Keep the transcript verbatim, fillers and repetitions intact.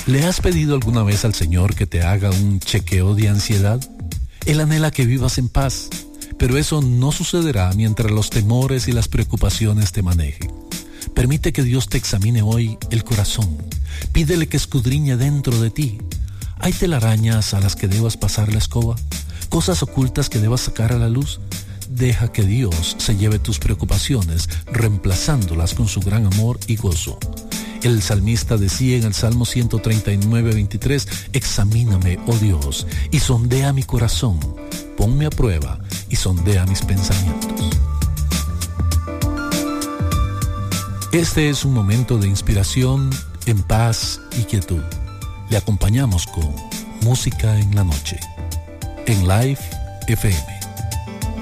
¿Le has pedido alguna vez al Señor que te haga un chequeo de ansiedad? Él anhela que vivas en paz, pero eso no sucederá mientras los temores y las preocupaciones te manejen. Permite que Dios te examine hoy el corazón. Pídele que escudriñe dentro de ti. ¿Hay telarañas a las que debas pasar la escoba? ¿Cosas ocultas que debas sacar a la luz? Deja que Dios se lleve tus preocupaciones, reemplazándolas con su gran amor y gozo. El salmista decía en el Salmo ciento treinta y nueve, veintitrés, examíname, oh Dios, y sondea mi corazón, ponme a prueba y sondea mis pensamientos. Este es un momento de inspiración, en paz y quietud. Le acompañamos con Música en la Noche, en Live F M.